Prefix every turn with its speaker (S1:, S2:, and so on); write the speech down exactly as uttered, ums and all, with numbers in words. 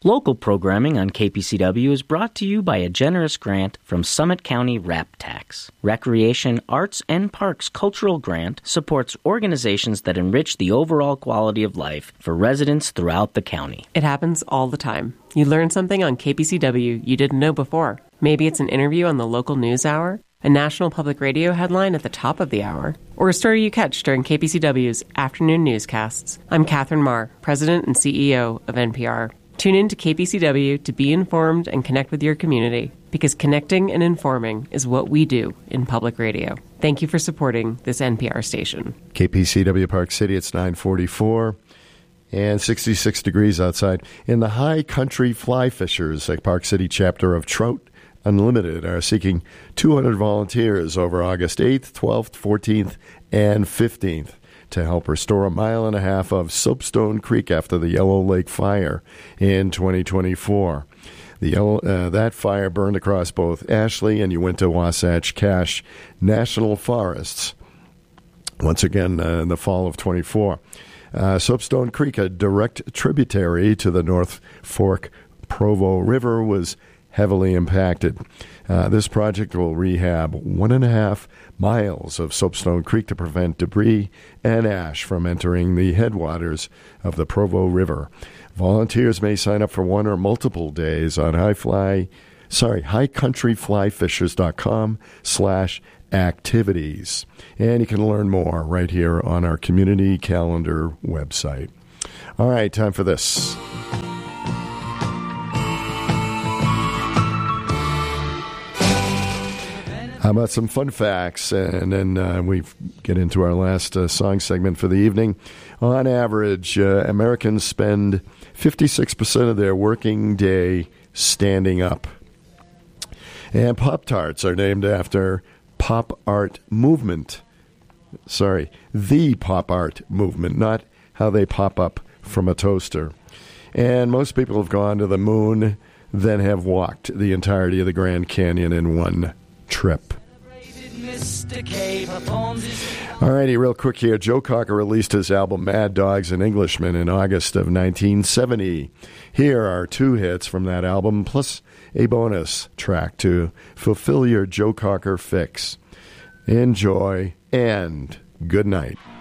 S1: Local programming on K P C W is brought to you by a generous grant from Summit County RAP Tax. Recreation, Arts, and Parks Cultural Grant supports organizations that enrich the overall quality of life for residents throughout the county.
S2: It happens all the time. You learn something on K P C W you didn't know before. Maybe it's an interview on the local news hour, a national public radio headline at the top of the hour, or a story you catch during K P C W's afternoon newscasts. I'm Catherine Marr, President and C E O of N P R. Tune in to K P C W to be informed and connect with your community, because connecting and informing is what we do in public radio. Thank you for supporting this N P R station.
S3: K P C W Park City, it's nine forty-four and sixty-six degrees outside. In the High Country Fly Fishers, a Park City chapter of Trout Unlimited, are seeking two hundred volunteers over August eighth, twelfth, fourteenth, and fifteenth to help restore a mile and a half of Soapstone Creek after the Yellow Lake fire in twenty twenty-four. The Yellow, uh, that fire burned across both Ashley and Uinta Wasatch Cache National Forests, once again uh, in the fall of twenty-four. Uh, Soapstone Creek, a direct tributary to the North Fork Provo River, was heavily impacted. Uh, this project will rehab one and a half miles of Soapstone Creek to prevent debris and ash from entering the headwaters of the Provo River. Volunteers may sign up for one or multiple days on highfly, sorry, highcountryflyfishers.com slash activities. And you can learn more right here on our community calendar website. All right, time for this. How about some fun facts? And then uh, we get into our last uh, song segment for the evening. On average, uh, Americans spend fifty-six percent of their working day standing up. And Pop-Tarts are named after pop art movement. Sorry, the pop art movement, not how they pop up from a toaster. And most people have gone to the moon, then have walked the entirety of the Grand Canyon in one trip. All righty, real quick here. Joe Cocker released his album Mad Dogs and Englishmen in August of nineteen seventy. Here are two hits from that album, plus a bonus track to fulfill your Joe Cocker fix. Enjoy and good night.